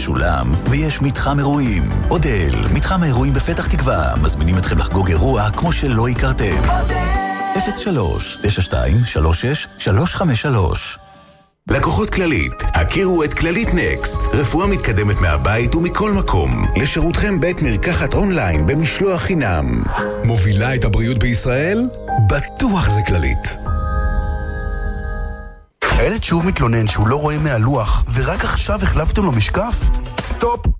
משולם, ויש מתחם אירועים. אודל, מתחם האירועים בפתח תקווה, מזמינים אתכם לחגוג אירוע כמו שלא הכרתם. 03-92-36-353. לקוחות כללית, הכירו את כללית נקסט, רפואה מתקדמת מהבית ומכל מקום, לשירותכם בית מרקחת אונליין במשלוח חינם. מובילה את הבריאות בישראל? בטוח זה כללית. הילד שוב מתלונן שהוא לא רואה מהלוח ורק עכשיו החלפתם לו משקף? סטופ!